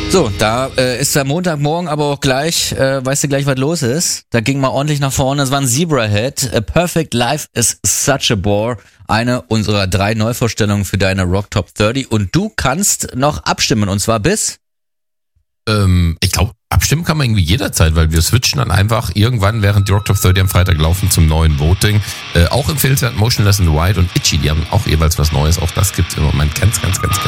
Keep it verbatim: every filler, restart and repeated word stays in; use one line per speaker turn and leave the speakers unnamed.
So, da äh, ist der Montagmorgen aber auch gleich, äh, weißt du gleich, was los ist? Da ging mal ordentlich nach vorne, das war ein Zebrahead. A Perfect Life is such a bore. Eine unserer drei Neuvorstellungen für deine Rock Top dreißig und du kannst noch abstimmen und zwar bis?
Ähm, ich glaube, abstimmen kann man irgendwie jederzeit, weil wir switchen dann einfach irgendwann, während die Rock Top dreißig am Freitag laufen, zum neuen Voting. Äh, auch empfehlenswert Motionless in White und Itchy, die haben auch jeweils was Neues. Auch das gibt's im Moment ganz, ganz, ganz, ganz